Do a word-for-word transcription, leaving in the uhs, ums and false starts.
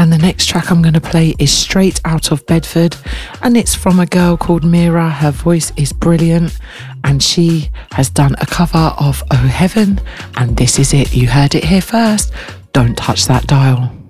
And the next track I'm going to play is straight out of Bedford, and it's from a girl called Mira. Her voice is brilliant, and she has done a cover of Oh Heaven, and this is it. You heard it here first. Don't touch that dial.